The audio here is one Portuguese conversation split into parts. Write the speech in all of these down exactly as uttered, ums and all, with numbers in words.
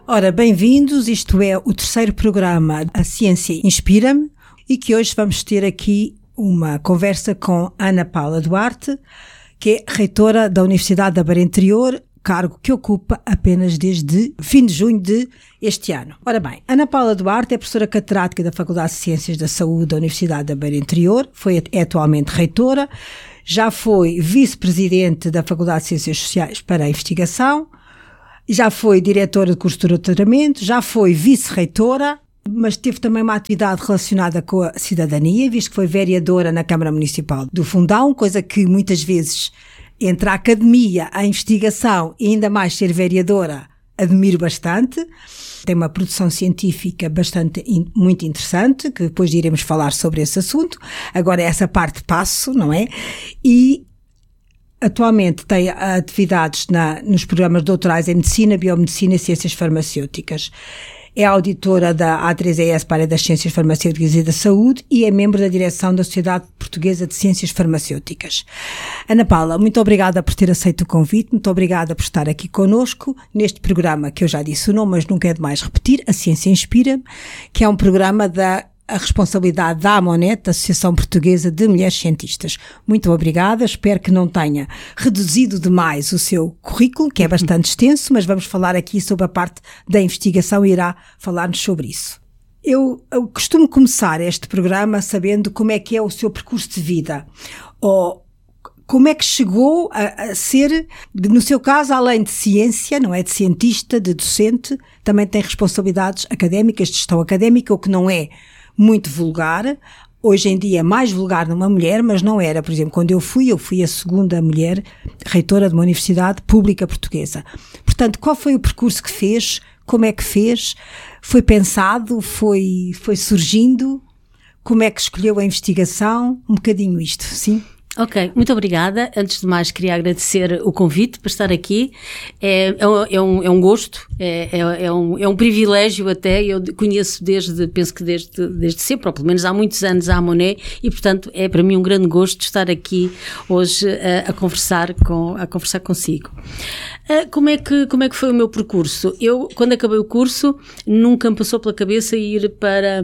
Ora, bem-vindos, isto é o terceiro programa A Ciência Inspira-me e que hoje vamos ter aqui uma conversa com Ana Paula Duarte, que é reitora da Universidade da Beira Interior, cargo que ocupa apenas desde fim de junho de este ano. Ora bem, Ana Paula Duarte é professora catedrática da Faculdade de Ciências da Saúde da Universidade da Beira Interior, foi, é atualmente reitora, já foi vice-presidente da Faculdade de Ciências Sociais para a Investigação, já foi diretora de curso de doutoramento, já foi vice-reitora, mas teve também uma atividade relacionada com a cidadania, visto que foi vereadora na Câmara Municipal do Fundão, coisa que muitas vezes entre a academia, a investigação e ainda mais ser vereadora, admiro bastante. Tem uma produção científica bastante, muito interessante, que depois iremos falar sobre esse assunto. Agora essa parte passo, não é? E atualmente tem atividades na, nos programas doutorais em Medicina, Biomedicina e Ciências Farmacêuticas. É auditora da A três E S para a área das Ciências Farmacêuticas e da Saúde e é membro da direção da Sociedade Portuguesa de Ciências Farmacêuticas. Ana Paula, muito obrigada por ter aceito o convite, muito obrigada por estar aqui connosco neste programa que eu já disse o nome, mas nunca é demais repetir, A Ciência Inspira-me, que é um programa da a responsabilidade da AMONET, da Associação Portuguesa de Mulheres Cientistas. Muito obrigada, espero que não tenha reduzido demais o seu currículo, que é bastante extenso, mas vamos falar aqui sobre a parte da investigação e irá falar-nos sobre isso. Eu, eu costumo começar este programa sabendo como é que é o seu percurso de vida, ou como é que chegou a, a ser, no seu caso, além de ciência, não é, de cientista, de docente, também tem responsabilidades académicas, de gestão académica, o que não é muito vulgar, hoje em dia é mais vulgar numa mulher, mas não era, por exemplo, quando eu fui, eu fui a segunda mulher reitora de uma universidade pública portuguesa. Portanto, qual foi o percurso que fez, como é que fez, foi pensado, foi, foi surgindo, como é que escolheu a investigação, um bocadinho isto, sim? Ok, muito obrigada. Antes de mais, queria agradecer o convite para estar aqui. É, é, um, é, um, é um gosto, é, é, é, um, é um privilégio até. Eu conheço desde, penso que desde, desde sempre, ou pelo menos há muitos anos, a AMONET, e portanto é para mim um grande gosto estar aqui hoje a, a, conversar, com, a conversar consigo. Como é, que, como é que foi o meu percurso? Eu, quando acabei o curso, nunca me passou pela cabeça ir para,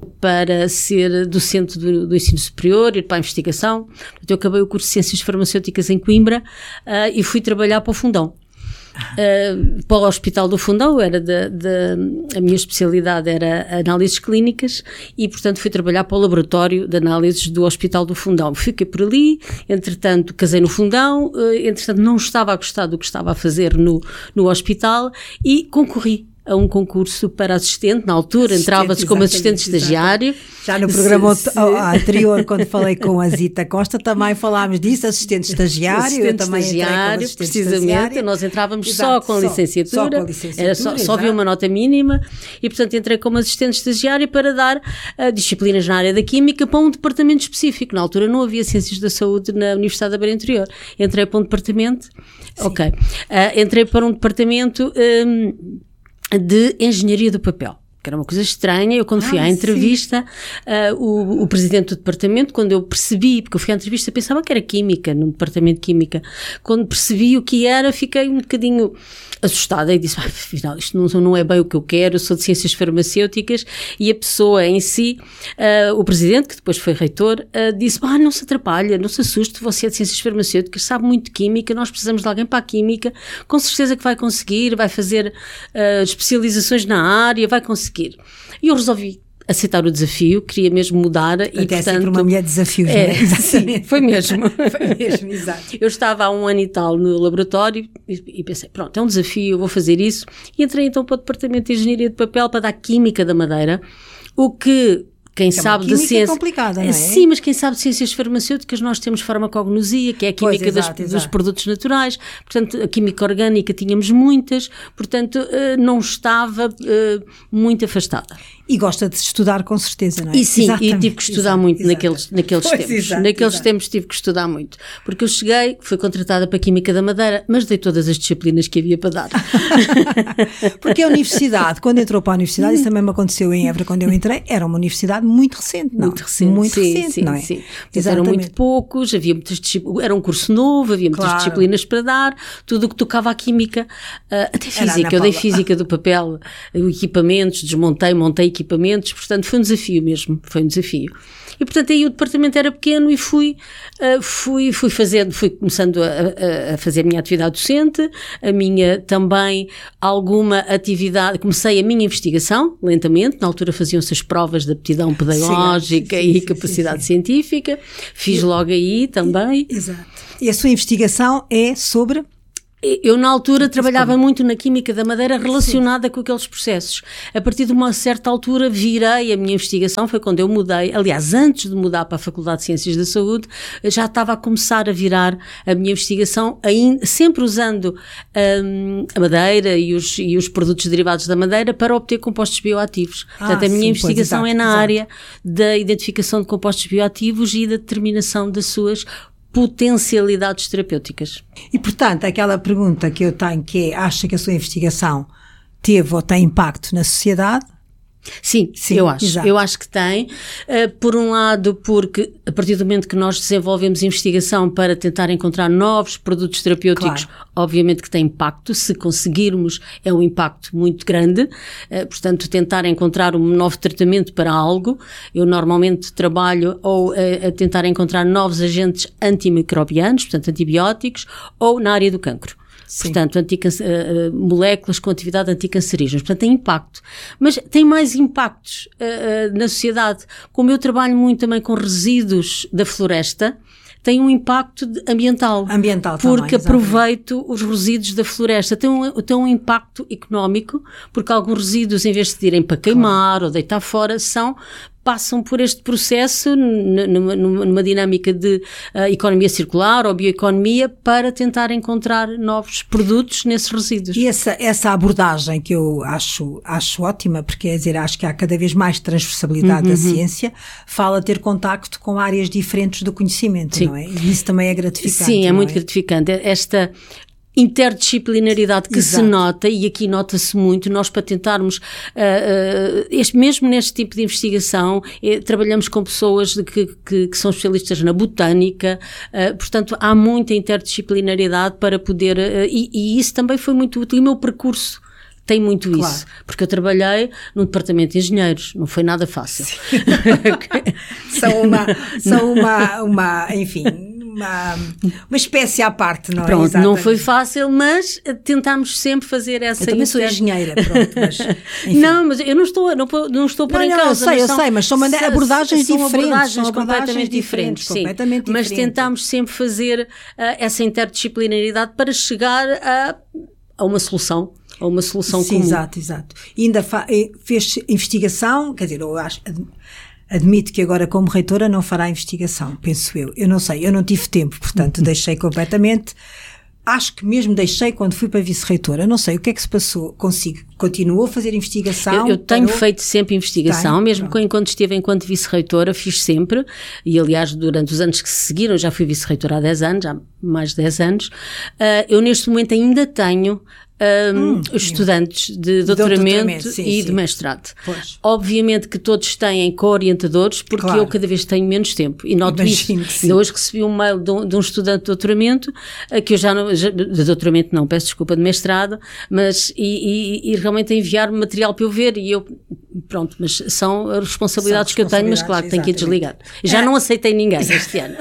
para ser docente do, do ensino superior, ir para a investigação. Eu acabei o curso de Ciências Farmacêuticas em Coimbra uh, e fui trabalhar para o Fundão. Uh, para o Hospital do Fundão, era de, de, a minha especialidade era análises clínicas e, portanto, fui trabalhar para o laboratório de análises do Hospital do Fundão. Fiquei por ali, entretanto, casei no Fundão, uh, entretanto, não estava a gostar do que estava a fazer no, no hospital e concorri a um concurso para assistente, na altura entrava-se como assistente estagiário. Já no programa se, se... anterior, quando falei com a Zita Costa, também falámos disso, assistente estagiário. Assistente eu também estagiário, assistente precisamente, estagiário. Nós entrávamos Exato, só com a licenciatura, só, só com a licenciatura, era só, só havia uma nota mínima e, portanto, entrei como assistente estagiário para dar uh, disciplinas na área da Química para um departamento específico. Na altura não havia Ciências da Saúde na Universidade da Beira Interior. Entrei para um departamento, Sim. ok, uh, entrei para um departamento... Um, de engenharia do papel, que era uma coisa estranha. Eu quando ah, fui à entrevista, uh, o, o presidente do departamento, quando eu percebi, porque eu fui à entrevista pensava que era química, no departamento de química, quando percebi o que era, fiquei um bocadinho assustada e disse, ah, afinal, isto não, não é bem o que eu quero, eu sou de ciências farmacêuticas, e a pessoa em si, uh, o presidente, que depois foi reitor, uh, disse, ah, não se atrapalha, não se assuste, você é de ciências farmacêuticas, sabe muito de química, nós precisamos de alguém para a química, com certeza que vai conseguir, vai fazer uh, especializações na área, vai conseguir. E eu resolvi aceitar o desafio, queria mesmo mudar. Até e, portanto, sempre uma mulher de desafios, é, não é? Sim, foi mesmo. Foi mesmo, exato. Eu estava há um ano e tal no laboratório e, e pensei, pronto, é um desafio, eu vou fazer isso. E entrei então para o Departamento de Engenharia de Papel para dar Química da Madeira, o que... Quem que sabe é de ciência. É complicada, não é? Sim, mas quem sabe de ciências farmacêuticas, nós temos farmacognosia, que é a química pois, exato, das, exato. dos produtos naturais, portanto, a química orgânica tínhamos muitas, portanto, não estava muito afastada. E gosta de estudar com certeza, não é? E sim, Exatamente. e tive que estudar Exato, muito exato. naqueles, naqueles Pois, tempos. exato, naqueles exato. tempos tive que estudar muito. Porque eu cheguei, fui contratada para a Química da Madeira, mas dei todas as disciplinas que havia para dar. Porque a universidade, quando entrou para a universidade, isso também me aconteceu em Évora quando eu entrei, era uma universidade muito recente, não? Muito recente, muito sim, recente, sim, não é? Sim. Eram muito poucos, havia muitas disciplinas, era um curso novo, havia muitas claro. disciplinas para dar, tudo o que tocava à química, uh, até física, eu dei física do papel, equipamentos, desmontei, montei equipamentos, portanto foi um desafio mesmo, foi um desafio. E portanto aí o departamento era pequeno e fui, uh, fui, fui fazendo, fui começando a, a, a fazer a minha atividade docente, a minha também alguma atividade, comecei a minha investigação, lentamente, na altura faziam-se as provas de aptidão pedagógica sim, sim, e sim, capacidade sim, sim. científica, fiz logo aí também. Exato. E a sua investigação é sobre... Eu, na altura, trabalhava muito na química da madeira relacionada Sim. com aqueles processos. A partir de uma certa altura, virei a minha investigação, foi quando eu mudei, aliás, antes de mudar para a Faculdade de Ciências da Saúde, já estava a começar a virar a minha investigação, ainda, sempre usando um, a madeira e os, e os produtos derivados da madeira para obter compostos bioativos. Ah, Portanto, a minha sim, investigação pois, exato, é na exato. área da identificação de compostos bioativos e da determinação das suas potencialidades terapêuticas. E, portanto, aquela pergunta que eu tenho que é, acha que a sua investigação teve ou tem impacto na sociedade? Sim, Sim, eu acho. Exato. Eu acho que tem. Uh, por um lado, porque a partir do momento que nós desenvolvemos investigação para tentar encontrar novos produtos terapêuticos, claro. obviamente que tem impacto. Se conseguirmos, é um impacto muito grande. Uh, portanto, tentar encontrar um novo tratamento para algo. Eu normalmente trabalho ou uh, a tentar encontrar novos agentes antimicrobianos, portanto, antibióticos, ou na área do cancro. Sim. Portanto, anticancer, uh, moléculas com atividade anticancerígenas. Portanto, tem impacto. Mas tem mais impactos uh, uh, na sociedade. Como eu trabalho muito também com resíduos da floresta, tem um impacto ambiental. Ambiental porque também, aproveito exatamente. os resíduos da floresta. Tem um, tem um impacto económico, porque alguns resíduos, em vez de irem para queimar claro. ou deitar fora, são... passam por este processo numa, numa dinâmica de uh, economia circular ou bioeconomia para tentar encontrar novos produtos nesses resíduos. E essa, essa abordagem que eu acho, acho ótima, porque quer dizer, acho que há cada vez mais transversalidade uhum, da uhum. ciência, fala ter contacto com áreas diferentes do conhecimento, Sim. não é? E isso também é gratificante. Sim, é não muito é? gratificante. Esta interdisciplinaridade que Exato. se nota, e aqui nota-se muito, nós para tentarmos, uh, uh, este, mesmo neste tipo de investigação, eh, trabalhamos com pessoas de que, que, que são especialistas na botânica, uh, portanto há muita interdisciplinaridade para poder, uh, e, e isso também foi muito útil, e o meu percurso tem muito claro. isso, porque eu trabalhei num departamento de engenheiros, não foi nada fácil. são uma, são uma, uma enfim... Uma, uma espécie à parte, não é? Pronto, Exatamente. não foi fácil, mas tentámos sempre fazer essa... Eu também inter... sou engenheira, pronto, mas... Enfim. Não, mas eu não estou, não, não estou por em causa. Não, eu sei, eu são, sei, mas são abordagens são diferentes. Abordagens são abordagens completamente diferentes, sim. Completamente mas diferentes. tentámos sempre fazer uh, essa interdisciplinaridade para chegar a, a uma solução. A uma solução sim, comum. Exato, exato. E ainda fa- fez investigação, quer dizer, eu acho... Admito que agora, como reitora, não fará investigação, penso eu. Eu não sei, eu não tive tempo, portanto, deixei completamente. Acho que mesmo deixei quando fui para vice-reitora. Não sei o que é que se passou consigo. Continuou a fazer investigação? Eu, eu tenho parou? feito sempre investigação, Tem? mesmo Pronto. enquanto estive enquanto vice-reitora, fiz sempre. E, aliás, durante os anos que se seguiram, já fui vice-reitora há dez anos, há mais de dez anos. Uh, eu, neste momento, ainda tenho... Um, hum, estudantes de doutoramento, doutoramento sim, e sim. de mestrado. Pois. Obviamente que todos têm co-orientadores, porque claro. eu cada vez tenho menos tempo. E noto Imagino isso. Ainda hoje recebi um mail de um, de um estudante de doutoramento, que eu já não, já, de doutoramento não, peço desculpa, de mestrado, mas, e, e, e realmente enviar-me material para eu ver, e eu, pronto, mas são responsabilidades são que eu tenho, mas claro, tenho que ir desligar. Já é. não aceitei ninguém este ano.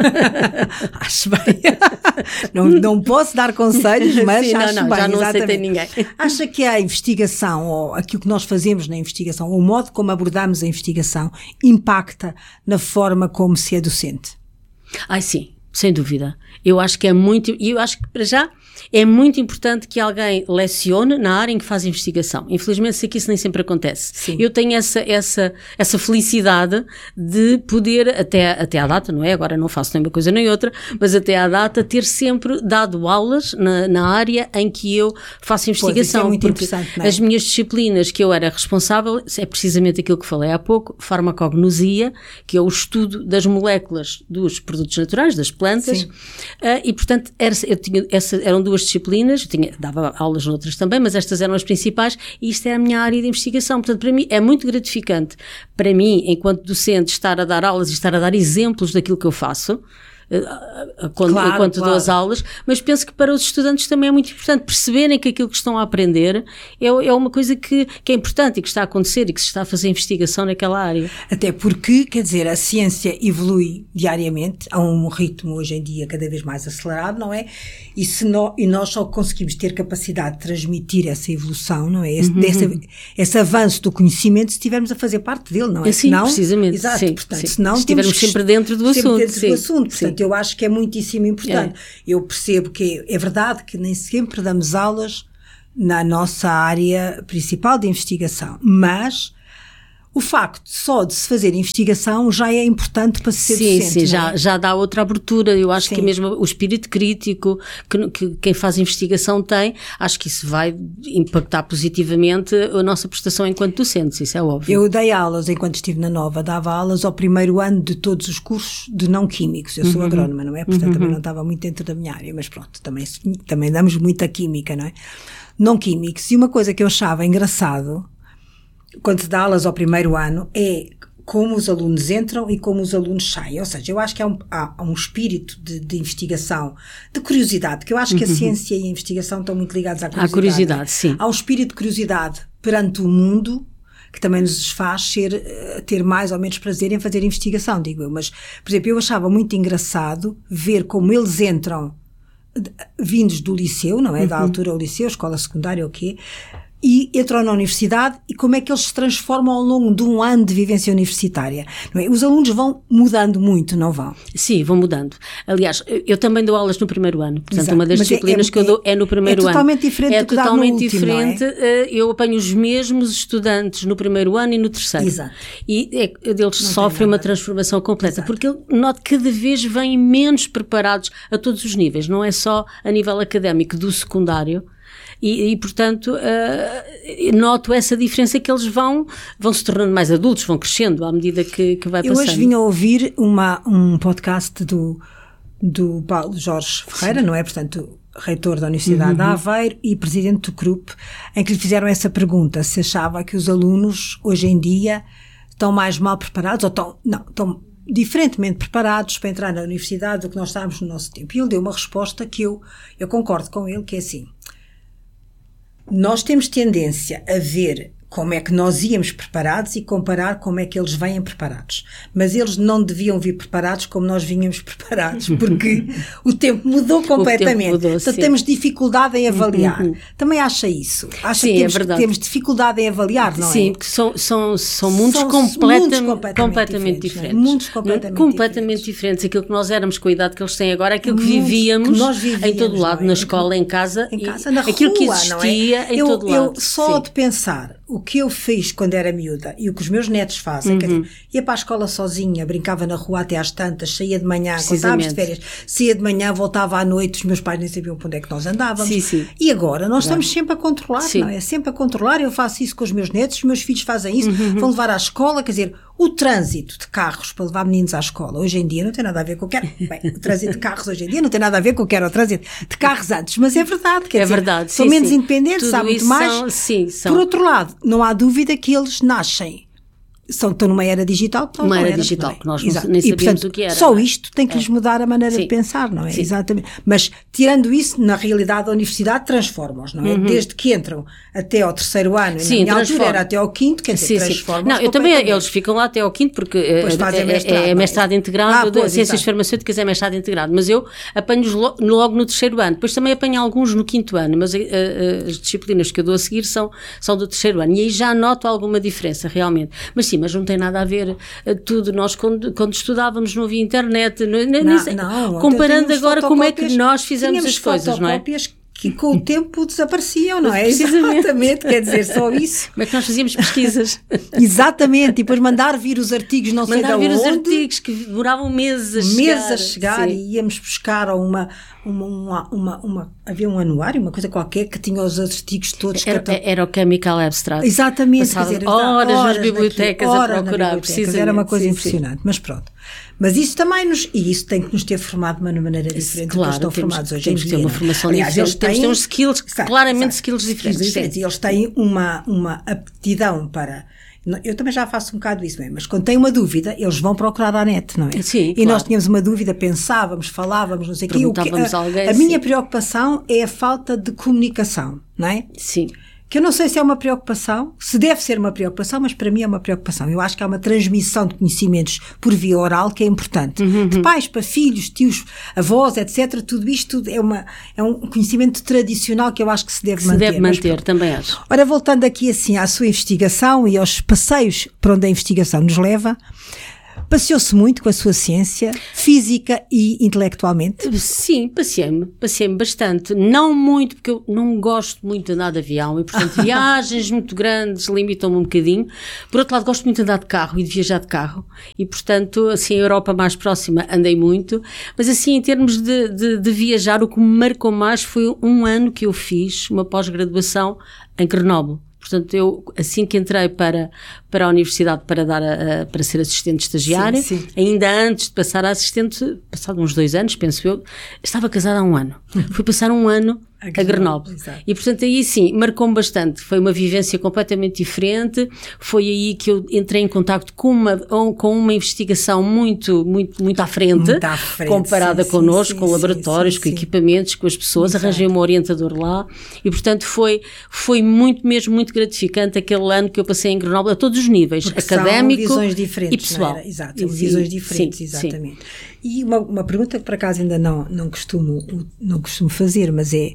Acho bem. não, não posso dar conselhos, mas sim, acho não, não, bem. Já não exatamente. aceitei ninguém. Acha que a investigação, ou aquilo que nós fazemos na investigação, ou o modo como abordamos a investigação, impacta na forma como se é docente? Ai, sim, sem dúvida. Eu acho que é muito, e eu acho que para já é muito importante que alguém lecione na área em que faz investigação. Infelizmente, sei que isso nem sempre acontece. Sim. Eu tenho essa, essa, essa felicidade de poder, até, até à data, não é? Agora não faço nem uma coisa nem outra, mas até à data ter sempre dado aulas na, na área em que eu faço investigação. Pois, é muito porque interessante, não é? As minhas disciplinas que eu era responsável é precisamente aquilo que falei há pouco, farmacognosia, que é o estudo das moléculas dos produtos naturais, das plantas, uh, e portanto era, eu tinha, essa, eram duas disciplinas, eu tinha, dava aulas noutras também, mas estas eram as principais, e isto era a minha área de investigação. Portanto, para mim é muito gratificante, para mim, enquanto docente, estar a dar aulas e estar a dar exemplos daquilo que eu faço, Quando, claro, enquanto claro. dou as aulas, mas penso que para os estudantes também é muito importante perceberem que aquilo que estão a aprender é, é uma coisa que, que é importante e que está a acontecer e que se está a fazer investigação naquela área. Até porque, quer dizer, a ciência evolui diariamente a um ritmo hoje em dia cada vez mais acelerado, não é? E, se no, e nós só conseguimos ter capacidade de transmitir essa evolução, não é? Esse, uhum. dessa, esse avanço do conhecimento, se estivermos a fazer parte dele, não é? Sim, senão, precisamente. Exato, sim, portanto, sim. senão se estivermos temos sempre dentro do sempre assunto. dentro sim, do assunto, portanto, sim. eu acho que é muitíssimo importante. É. Eu percebo que é verdade que nem sempre damos aulas na nossa área principal de investigação, mas o facto só de se fazer investigação já é importante para se ser sim, docente. Sim, é? já, já dá outra abertura. Eu acho sim. que mesmo o espírito crítico que, que quem faz investigação tem, acho que isso vai impactar positivamente a nossa prestação enquanto docentes, isso é óbvio. Eu dei aulas, enquanto estive na Nova, dava aulas ao primeiro ano de todos os cursos de não químicos. Eu sou uhum. agrónoma, não é? Portanto, uhum. também não estava muito dentro da minha área, mas pronto, também, também damos muita química, não é? Não químicos. E uma coisa que eu achava engraçado quando se dá aulas ao primeiro ano é como os alunos entram e como os alunos saem. Ou seja, eu acho que há um, há um espírito de, de investigação, de curiosidade, porque eu acho que a uhum. ciência e a investigação estão muito ligados à curiosidade. À curiosidade, sim. Há um espírito de curiosidade perante o mundo que também nos faz ser, ter mais ou menos prazer em fazer investigação, digo eu. Mas, por exemplo, eu achava muito engraçado ver como eles entram vindos do liceu, não é? Uhum. Da altura o liceu, escola secundária ou o quê, e entram na universidade e como é que eles se transformam ao longo de um ano de vivência universitária, não é? Os alunos vão mudando muito, não vão? Sim, vão mudando. Aliás, eu também dou aulas no primeiro ano, portanto Exato. Uma das Mas disciplinas é, é, que eu dou é no primeiro ano. É totalmente ano. diferente é do que dá no último, diferente, não é? Eu apanho os mesmos estudantes no primeiro ano e no terceiro. Exato. E é, eles sofrem uma transformação completa, Exato. Porque eu noto que cada vez vêm menos preparados a todos os níveis, não é só a nível académico do secundário. E, e, portanto, uh, noto essa diferença que eles vão, vão se tornando mais adultos, vão crescendo à medida que, que vai Eu passando. Eu hoje vim a ouvir uma, um podcast do, do Paulo Jorge Ferreira, Sim. não é? Portanto, reitor da Universidade uhum. de Aveiro e presidente do C R U P, em que lhe fizeram essa pergunta, se achava que os alunos, hoje em dia, estão mais mal preparados, ou estão, não, estão diferentemente preparados para entrar na universidade do que nós estávamos no nosso tempo. E ele deu uma resposta que eu, eu concordo com ele, que é assim: nós temos tendência a ver como é que nós íamos preparados e comparar como é que eles vêm preparados. Mas eles não deviam vir preparados como nós vínhamos preparados, porque o tempo mudou completamente. Mudou, então sim. temos dificuldade em avaliar. Uhum. Também acha isso? Acha sim, que temos, é verdade. temos dificuldade em avaliar, não sim, é? Sim, porque são, são, são mundos são completam, mundos completamente, completamente diferentes. diferentes. Mundos completamente, completamente diferentes. diferentes. Aquilo que nós éramos com a idade que eles têm agora, aquilo que mundos vivíamos, que nós vivíamos em todo lado, é? na escola, em casa, em casa na aquilo rua, que existia não é? em eu, todo eu, lado. Só sim. de pensar o que eu fiz quando era miúda e o que os meus netos fazem, uhum. quer dizer, ia para a escola sozinha, brincava na rua até às tantas, saía de manhã, quando estávamos de férias, saía de manhã, voltava à noite, os meus pais nem sabiam para onde é que nós andávamos. Sim, sim. E agora nós claro. estamos sempre a controlar, sim. não é? Sempre a controlar, eu faço isso com os meus netos, os meus filhos fazem isso, uhum. vão levar à escola, quer dizer, o trânsito de carros para levar meninos à escola hoje em dia não tem nada a ver com o que era. Bem, o trânsito de carros hoje em dia não tem nada a ver com o que era o trânsito de carros antes, mas é verdade, quer é dizer, verdade, são sim, menos sim. independentes, Tudo sabem muito mais. São, sim, são. Por outro lado, não há dúvida que eles nascem, são, estão numa era digital. Uma era, era digital, que nós Exato. nem sabíamos e, portanto, o que era. Só isto tem que é. lhes mudar a maneira sim. de pensar, não é? Sim. Exatamente. Mas, tirando isso, na realidade, a universidade transforma-os, não é? Uhum. Desde que entram até ao terceiro ano, sim, e na minha altura era até ao quinto, quer dizer, transformam-os. Não, eu também, eles ficam lá até ao quinto, porque é, mestrado, é, é mestrado integrado, ah, pois, Ciências exato. Farmacêuticas é mestrado integrado, mas eu apanho-os lo, logo no terceiro ano, depois também apanho alguns no quinto ano, mas uh, uh, as disciplinas que eu dou a seguir são, são do terceiro ano, e aí já noto alguma diferença, realmente. Mas sim, mas não tem nada a ver tudo. Nós, quando, quando estudávamos, não havia internet, não, não, não, comparando agora como é que nós fizemos as coisas, não é? Que com o tempo desapareciam, não é? Exatamente, quer dizer, só isso. Como é que nós fazíamos pesquisas? Exatamente, e depois mandar vir os artigos, não sei de onde. Mandar vir os artigos que demoravam meses a chegar. Meses a chegar, sim. E íamos buscar a uma, uma, uma, uma, uma, havia um anuário, uma coisa qualquer, que tinha os artigos todos. Era, era o Chemical Abstract. Exatamente, quer dizer, horas, horas nas bibliotecas horas a procurar, precisamente. Era uma coisa sim, impressionante, sim. Mas pronto. Mas isso também nos, e isso tem que nos ter formado de uma maneira diferente claro, do que estão temos, formados hoje temos em dia. Temos que ter uma formação Aliás, diferente, eles temos que ter uns skills, exato, claramente exato, skills diferentes. diferentes. E eles têm uma, uma aptidão para... Eu também já faço um bocado isso, não é? Mas quando têm uma dúvida, eles vão procurar à net, não é? Sim, e claro. Nós tínhamos uma dúvida, pensávamos, falávamos, não sei o quê. Perguntávamos a alguém, a sim. minha preocupação é a falta de comunicação, não é? Sim. Que eu não sei se é uma preocupação, se deve ser uma preocupação, mas para mim é uma preocupação. Eu acho que há uma transmissão de conhecimentos por via oral que é importante. Uhum. De pais para filhos, tios, avós, etcétera. Tudo isto é, uma, é um conhecimento tradicional que eu acho que se deve se manter. Se deve manter, mas, também acho. Ora, voltando aqui assim à sua investigação e aos passeios para onde a investigação nos leva, passeou-se muito com a sua ciência, física e intelectualmente? Sim, passeei-me, passeei-me bastante. Não muito, porque eu não gosto muito de andar de avião e, portanto, viagens muito grandes limitam-me um bocadinho. Por outro lado, gosto muito de andar de carro e de viajar de carro. E, portanto, assim, a Europa mais próxima andei muito. Mas, assim, em termos de, de, de viajar, o que me marcou mais foi um ano que eu fiz uma pós-graduação em Grenoble. Portanto, eu, assim que entrei para, para a universidade para, dar a, a, para ser assistente estagiária, sim, sim. ainda antes de passar a assistente, passado uns dois anos, penso eu, estava casada há um ano. Fui passar um ano a Grenoble. E, portanto, aí sim, marcou-me bastante. Foi uma vivência completamente diferente. Foi aí que eu entrei em contacto com uma, com uma investigação muito, muito, muito à frente, muito à frente comparada sim, connosco, sim, com laboratórios, sim, sim, com sim. equipamentos, com as pessoas. Exato. Arranjei um orientador lá. E, portanto, foi, foi muito, mesmo, muito gratificante aquele ano que eu passei em Grenoble, a todos os níveis, porque académico são visões diferentes, e pessoal. Não era? Exato, são visões diferentes, sim, exatamente. Sim. E uma, uma pergunta que por acaso ainda não, não, costumo, não costumo fazer, mas é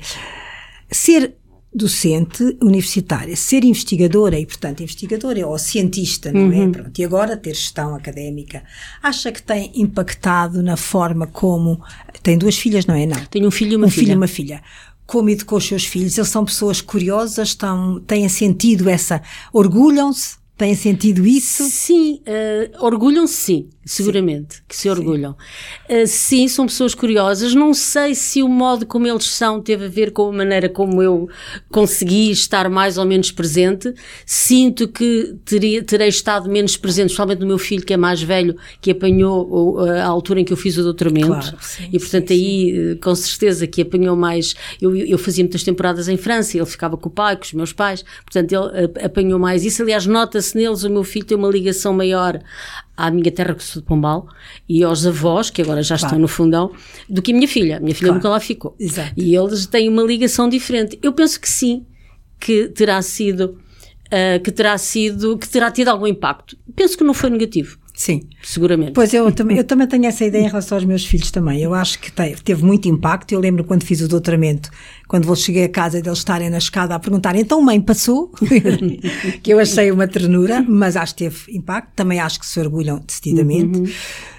ser docente universitária, ser investigadora e, portanto, investigadora ou cientista, não é? Uhum. Pronto, e agora ter gestão académica, acha que tem impactado na forma como... Tem duas filhas, não é? Não. Tenho um filho e uma um filha. Um filho e uma filha. Como educou os seus filhos? Eles são pessoas curiosas, estão, têm sentido essa... Orgulham-se? Têm sentido isso? Sim, uh, orgulham-se sim, seguramente, sim. que se orgulham. Uh, sim, são pessoas curiosas. Não sei se o modo como eles são teve a ver com a maneira como eu consegui estar mais ou menos presente. Sinto que teria, terei estado menos presente, especialmente no meu filho, que é mais velho, que apanhou a altura em que eu fiz o doutoramento. Claro, sim, e, portanto, sim, aí, sim. com certeza, que apanhou mais... Eu, eu fazia muitas temporadas em França, ele ficava com o pai, com os meus pais, portanto, ele apanhou mais isso. Aliás, nota-se neles, o meu filho tem uma ligação maior à minha terra, que sou de Pombal, e aos avós, que agora já claro. Estão no fundão, do que a minha filha. A minha filha claro. Nunca lá ficou. Exato. E eles têm uma ligação diferente. Eu penso que sim, que terá sido, uh, que terá sido, que terá tido algum impacto. Penso que não foi negativo. Sim. Seguramente. Pois eu também, eu também tenho essa ideia em relação aos meus filhos também. Eu acho que teve, teve muito impacto. Eu lembro quando fiz o doutoramento, quando vou cheguei a casa deles estarem na escada a perguntar, então mãe, passou? Que eu achei uma ternura, mas acho que teve impacto. Também acho que se orgulham decididamente. Uhum.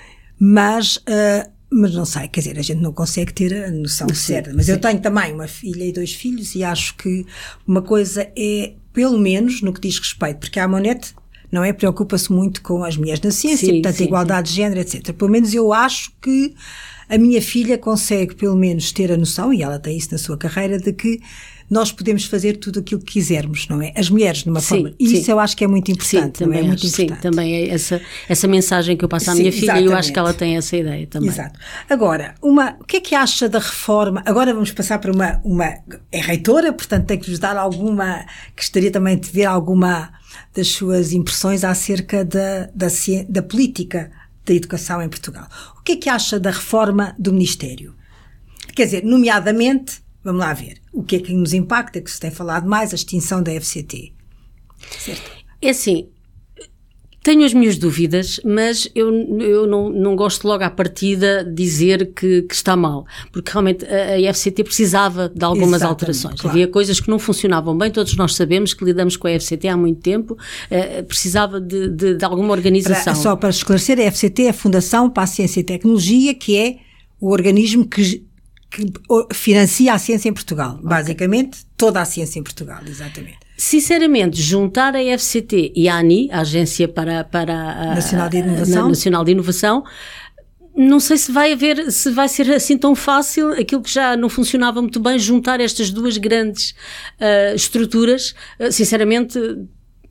Mas, uh, mas não sei, quer dizer, a gente não consegue ter a noção sim, certa. Mas sim. Eu tenho também uma filha e dois filhos e acho que uma coisa é, pelo menos no que diz respeito, porque a Monete não é? Preocupa-se muito com as mulheres na ciência, sim, portanto, sim, a igualdade sim. de género, etcétera. Pelo menos eu acho que a minha filha consegue, pelo menos, ter a noção, e ela tem isso na sua carreira, de que nós podemos fazer tudo aquilo que quisermos, não é? As mulheres, de uma sim, forma. E isso eu acho que é muito importante, sim, não é? Acho, muito importante. Sim, também é essa, essa mensagem que eu passo à sim, minha filha exatamente. E eu acho que ela tem essa ideia também. Exato. Agora, uma, o que é que acha da reforma? Agora vamos passar para uma, uma é reitora, portanto tem que nos dar alguma, gostaria também de ver alguma das suas impressões acerca da, da, da política da educação em Portugal. O que é que acha da reforma do Ministério? Quer dizer, nomeadamente, vamos lá ver, o que é que nos impacta, que se tem falado mais, a extinção da F C T. Certo? É assim, tenho as minhas dúvidas, mas eu, eu não, não gosto logo à partida de dizer que, que está mal, porque realmente a, a F C T precisava de algumas exatamente, alterações. Claro. Havia coisas que não funcionavam bem, todos nós sabemos que lidamos com a F C T há muito tempo, uh, precisava de, de, de alguma organização. Para, só para esclarecer, a F C T é a Fundação para a Ciência e Tecnologia, que é o organismo que, que financia a ciência em Portugal. Okay. Basicamente, toda a ciência em Portugal, exatamente. Sinceramente, juntar a F C T e a ANI, a Agência para, para a, Nacional de Inovação, a, Nacional de Inovação, não sei se vai haver, se vai ser assim tão fácil, aquilo que já não funcionava muito bem, juntar estas duas grandes uh, estruturas, uh, sinceramente,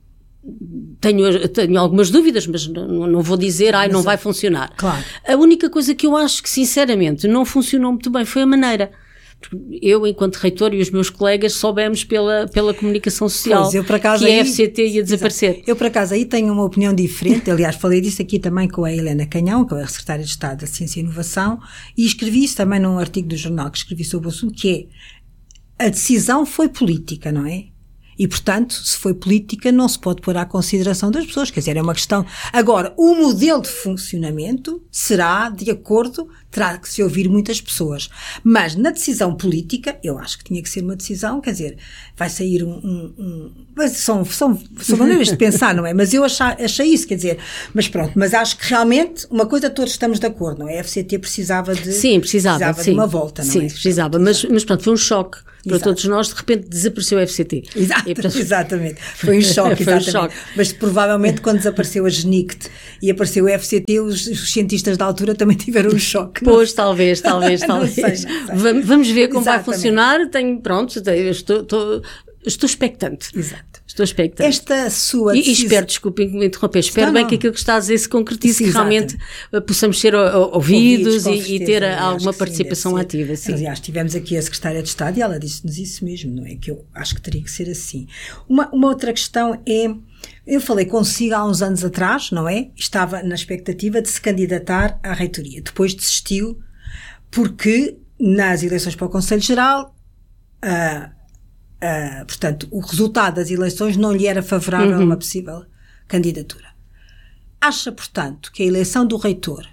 tenho, tenho algumas dúvidas, mas não, não vou dizer, ai, não vai funcionar. Claro. A única coisa que eu acho que, sinceramente, não funcionou muito bem foi a maneira. Eu, enquanto reitor, e os meus colegas soubemos pela, pela comunicação social pois, eu, por acaso, que aí, a F C T ia desaparecer. Exato. Eu, por acaso, aí tenho uma opinião diferente. Aliás, falei disso aqui também com a Helena Canhão, que é a Secretária de Estado da Ciência e Inovação, e escrevi isso também num artigo do jornal que escrevi sobre o assunto, que é: a decisão foi política, não é? E, portanto, se foi política, não se pode pôr à consideração das pessoas. Quer dizer, é uma questão... Agora, o modelo de funcionamento será de acordo, terá que se ouvir muitas pessoas. Mas, na decisão política, eu acho que tinha que ser uma decisão, quer dizer, vai sair um... um, um são, são, são maneiras de pensar, não é? Mas eu achei, achei isso, quer dizer... Mas pronto, mas acho que realmente, uma coisa todos estamos de acordo, não é? A F C T precisava de... Sim, precisava, precisava sim. de uma volta, não sim, é? Sim, precisava. Mas, mas pronto, foi um choque para Exato. todos nós, de repente desapareceu a F C T. Exato, e, portanto, exatamente. Foi um choque, foi um exatamente. choque. Mas provavelmente quando desapareceu a GENICT e apareceu a F C T, os, os cientistas da altura também tiveram um choque. Pois, não? talvez, talvez, não talvez. Sei, não sei. Vamos, vamos ver como exatamente. vai funcionar. Tenho, pronto, tenho, estou, estou, estou expectante. Exato. Estou expectante. Esta sua E, decisão... e espero, desculpem que me interromper, espero não, bem não. que aquilo que está a dizer se concretize, Sim, que realmente exatamente. possamos ser ouvidos, ouvidos e, e ter aliás, alguma sim, participação ativa. Sim. Aliás, tivemos aqui a Secretária de Estado e ela disse-nos isso mesmo, não é? Que eu acho que teria que ser assim. Uma, uma outra questão é... Eu falei consigo há uns anos atrás, não é? Estava na expectativa de se candidatar à reitoria. Depois desistiu porque nas eleições para o Conselho Geral... Uh, Uh, portanto, o resultado das eleições não lhe era favorável uhum. a uma possível candidatura. Acha, portanto, que a eleição do reitor,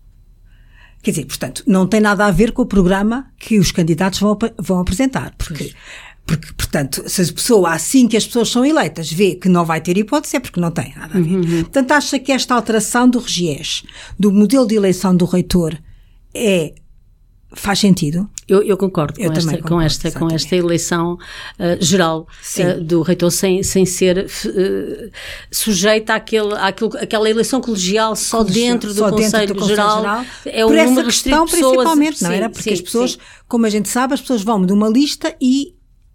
quer dizer, portanto, não tem nada a ver com o programa que os candidatos vão, vão apresentar, porque, porque, portanto, se a pessoa, assim que as pessoas são eleitas, vê que não vai ter hipótese, é porque não tem nada a ver. Uhum. Portanto, acha que esta alteração do REGIES, do modelo de eleição do reitor, é... Faz sentido? Eu, eu concordo com, eu esta, concordo, com, esta, com esta eleição uh, geral uh, do reitor, sem, sem ser uh, sujeita àquele, àquele, àquela eleição colegial só colegial, dentro do só Conselho dentro do Geral. Geral. É Por um essa número questão, restrito de pessoas. principalmente, não sim, era? Porque sim, as pessoas, sim. como a gente sabe, as pessoas vão de uma lista e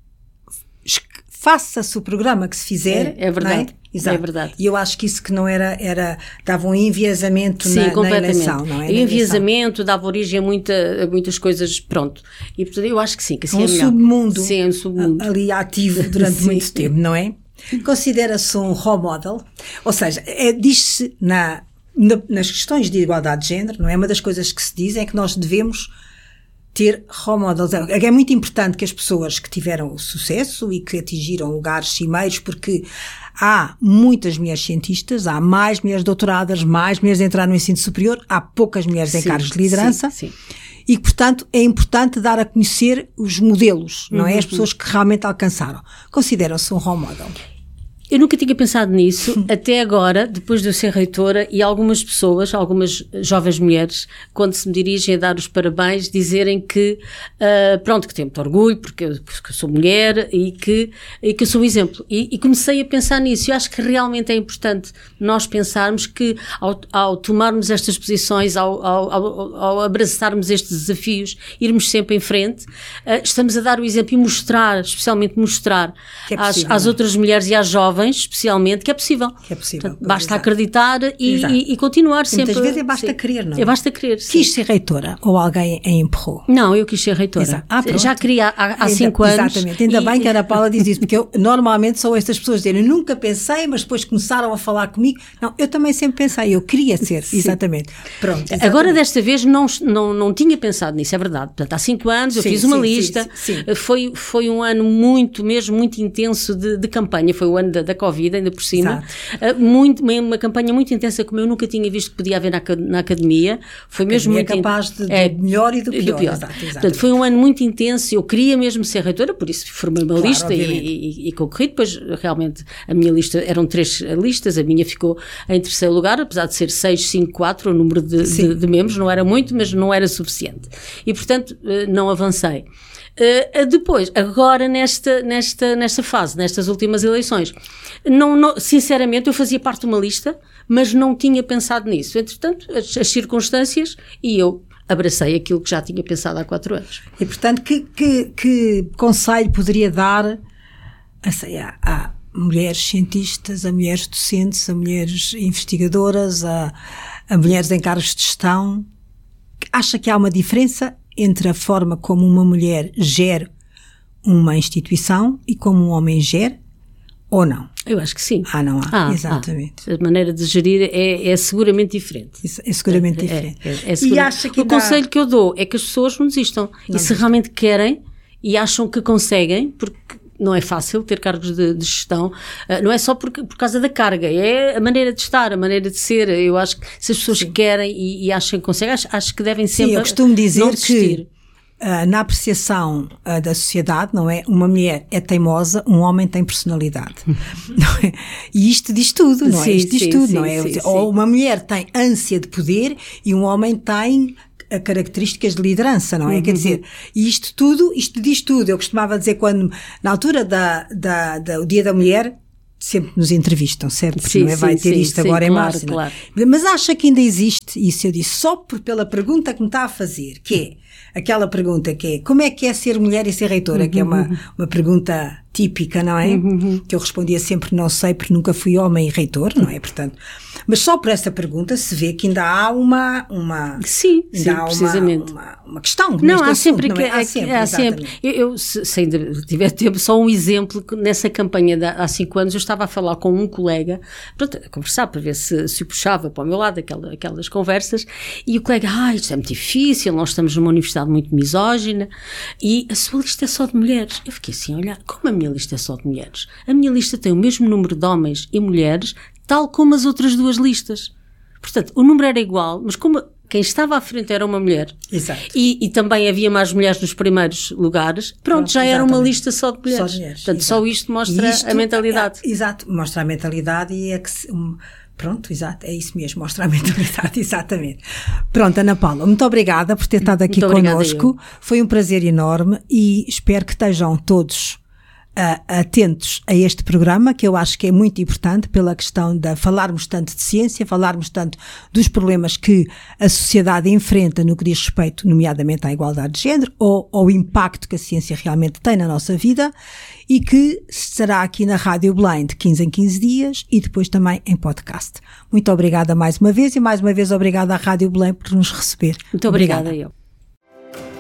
faça-se o programa que se fizer. É, é verdade. Não é? Exato. É verdade. E eu acho que isso que não era, era dava um enviesamento Sim, na, na eleição, não é? E enviesamento dava origem a, muita, a muitas coisas, pronto. E portanto eu acho que sim, que assim um é melhor. submundo, sim, um submundo ali ativo durante muito tempo, não é? Considera-se um role model, ou seja, é, diz-se na, na, nas questões de igualdade de género, não é? Uma das coisas que se diz é que nós devemos ter role models. É muito importante que as pessoas que tiveram o sucesso e que atingiram lugares cimeiros, porque há muitas mulheres cientistas, há mais mulheres doutoradas, mais mulheres a entrar no ensino superior, há poucas mulheres sim, em cargos de liderança. Sim, sim. E que, portanto, é importante dar a conhecer os modelos, não é? Uhum. As pessoas que realmente alcançaram. Consideram-se um role model. Eu nunca tinha pensado nisso, até agora, depois de eu ser reitora, e algumas pessoas, algumas jovens mulheres, quando se me dirigem a dar os parabéns, dizerem que, uh, pronto, que tenho muito orgulho, porque eu, porque eu sou mulher e que, e que eu sou um exemplo. E, e comecei a pensar nisso. Eu acho que realmente é importante nós pensarmos que, ao, ao tomarmos estas posições, ao, ao, ao, ao abraçarmos estes desafios, irmos sempre em frente, uh, estamos a dar o exemplo e mostrar, especialmente mostrar é às, possível, às outras mulheres e às jovens, especialmente, que é possível. Que é possível. Portanto, basta exato. acreditar e, e, e continuar Muitas sempre. Muitas vezes é basta sim. querer, não é? É basta querer, sim. Quis ser reitora ou alguém a empurrou? Não, eu quis ser reitora. Ah, já queria há, há ainda, cinco anos. Exatamente. Ainda e, bem que a Ana Paula diz isso, porque eu normalmente sou estas pessoas dizerem, eu nunca pensei, mas depois começaram a falar comigo. Não, eu também sempre pensei, eu queria ser, sim. exatamente. Pronto. Exatamente. Agora, desta vez, não, não, não tinha pensado nisso, é verdade. Portanto, há cinco anos eu sim, fiz uma sim, lista. Sim, sim, sim. Foi, foi um ano muito, mesmo muito intenso de, de campanha. Foi o ano da, da Covid, ainda por cima. Exato. Muito, uma campanha muito intensa, como eu nunca tinha visto que podia haver na, na academia. Foi a mesmo muito é capaz de, é, do melhor e do pior. Do pior. Exato, Portanto, foi um ano muito intenso. Eu queria mesmo ser reitora, por isso formei uma claro, lista e, e, e concorri. Depois, realmente, a minha lista, eram três listas, a minha ficou em terceiro lugar, apesar de ser seis, cinco, quatro, o número de, de, de membros, não era muito, mas não era suficiente. E, portanto, não avancei. Uh, depois, agora nesta, nesta, nesta fase, nestas últimas eleições, não, não, sinceramente eu fazia parte de uma lista, mas não tinha pensado nisso. Entretanto, as, as circunstâncias, e eu abracei aquilo que já tinha pensado há quatro anos. E portanto, que, que, que conselho poderia dar assim, à, à mulheres cientistas, a mulheres docentes, a mulheres investigadoras, a, a mulheres em cargos de gestão. Acha que há uma diferença entre a forma como uma mulher gere uma instituição e como um homem gere, ou não? Eu acho que sim. Ah, não há, ah, exatamente. Ah. A maneira de gerir é, é seguramente diferente. Isso é seguramente é, diferente. É, é, é segura... E acha que o dá... conselho que eu dou é que as pessoas não desistam. Não e se realmente querem e acham que conseguem, porque não é fácil ter cargos de, de gestão, uh, não é só por, por causa da carga, é a maneira de estar, a maneira de ser. Eu acho que se as pessoas Sim. querem e, e acham que conseguem, acho, acho que devem sempre Sim, eu costumo dizer não desistir. que Uh, na apreciação uh, da sociedade, não é? Uma mulher é teimosa, um homem tem personalidade. Não é? E isto diz tudo, não é? Sim, isto diz sim, tudo, sim, não é? Sim, Ou sim. uma mulher tem ânsia de poder e um homem tem características de liderança, não é? Uhum. Quer dizer, e isto tudo, isto diz tudo. Eu costumava dizer quando, na altura da, da, da, o Dia da Mulher, sempre nos entrevistam, certo? Porque sim, não é? Vai sim, ter sim, isto sim, agora claro, em março. Claro. Mas acha que ainda existe isso? Eu disse, só por, pela pergunta que me está a fazer, que é aquela pergunta que é, como é que é ser mulher e ser reitora? Uhum. Que é uma, uma pergunta típica, não é? Uhum. Que eu respondia sempre, não sei, porque nunca fui homem e reitor, não é? Portanto, mas só por essa pergunta se vê que ainda há uma, uma, sim, ainda sim, há precisamente. Uma, uma, uma questão. Não, há assunto, sempre, não que, é? há sempre, há sempre. Eu, eu, se, se ainda tiver tempo, só um exemplo, que nessa campanha de há cinco anos eu estava a falar com um colega, pronto, a conversar para ver se, se o puxava para o meu lado, aquela, aquelas conversas, e o colega, ah, isto é muito difícil, nós estamos numa universidade muito misógina, e a sua lista é só de mulheres. Eu fiquei assim a olhar, como a minha lista é só de mulheres? A minha lista tem o mesmo número de homens e mulheres, tal como as outras duas listas. Portanto, o número era igual, mas como quem estava à frente era uma mulher, Exato. E, e também havia mais mulheres nos primeiros lugares, pronto, pronto já era uma lista só de mulheres. Só, de mulheres, Portanto, só isto mostra isto, a mentalidade. É, exato, mostra a mentalidade e é que... Um, Pronto, exato, é isso mesmo, mostra a mentalidade, exatamente. Pronto, Ana Paula, muito obrigada por ter estado aqui connosco. Foi um prazer enorme e espero que estejam todos uh, atentos a este programa, que eu acho que é muito importante pela questão de falarmos tanto de ciência, falarmos tanto dos problemas que a sociedade enfrenta no que diz respeito, nomeadamente à igualdade de género, ou ao impacto que a ciência realmente tem na nossa vida, e que estará aqui na Rádio Belém de quinze em quinze dias e depois também em podcast. Muito obrigada mais uma vez e mais uma vez obrigada à Rádio Belém por nos receber. Muito obrigada, obrigada. eu.